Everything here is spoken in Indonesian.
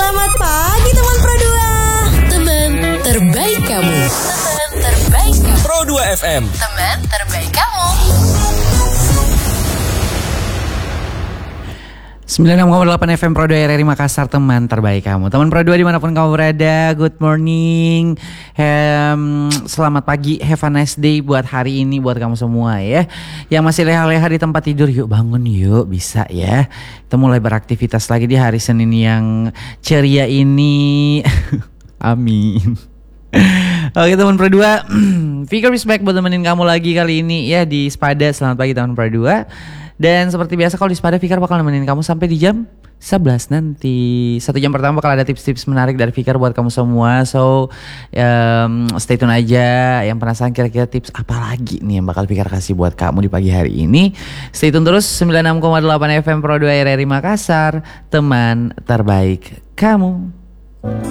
Selamat pagi teman Pro 2. Teman terbaik kamu. Teman terbaik kamu. Pro 2 FM. Teman terbaik kamu. 96,8 FM Pro 2 RRI Makassar, teman terbaik kamu. Teman Pro 2 dimanapun kamu berada, good morning, selamat pagi, have a nice day buat hari ini buat kamu semua ya. Yang masih leha-leha di tempat tidur, yuk bangun yuk, bisa ya. Kita mulai beraktivitas lagi di hari Senin yang ceria ini. Amin. Oke teman Pro 2, Fikar is back buat temenin kamu lagi kali ini ya di Spada. Selamat pagi teman Pro 2. Dan seperti biasa kalau di Spada, Fikar bakal nemenin kamu sampai di jam 11 nanti. 1 jam pertama bakal ada tips-tips menarik dari Fikar buat kamu semua. So stay tune aja. Yang penasaran kira-kira tips apa lagi nih yang bakal Fikar kasih buat kamu di pagi hari ini. Stay tune terus 96,8 FM Pro 2 RRI Makassar, teman terbaik kamu.